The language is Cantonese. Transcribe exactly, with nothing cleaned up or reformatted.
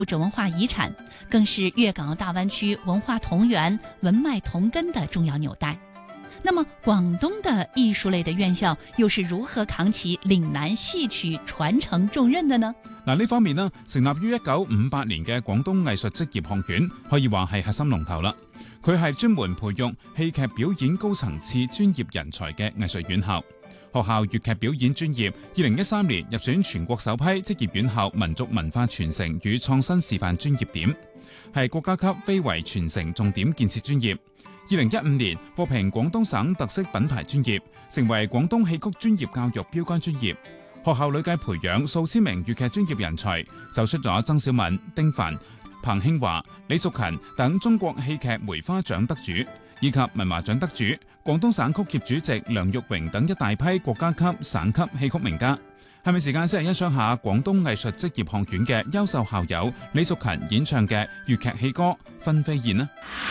者文化遺產，更是粵港澳大灣區文化同源、文脈同根的重要紐帶。那麼廣東的藝術類的院校又是如何扛起嶺南戲曲傳承重任的呢？ 嗱，呢方面呢，成立於一九五八年嘅廣東藝術職業學院可以話係核心龍頭啦。佢係專門培育戲劇表演高層次專業人才嘅藝術院校。學校粵劇表演專業二零一三年入選全國首批職業院校民族文化傳承與創新示範專業點，係國家級非遺傳承重點建設專業。二零一五年獲評廣東省特色品牌專業，成為廣東戲曲專業教育標杆專業。學校累計培養數千名粵劇專業人才，走出咗曾小敏、丁凡、彭興華、李淑勤等中國戲劇梅花獎得主，以及文華獎得主、廣東省曲協主席梁玉榮等一大批國家級、省級戲曲名家。係咪時間先嚟欣賞下廣東藝術職業學院嘅優秀校友李淑勤演唱嘅粵劇戲歌《分飛燕》呢？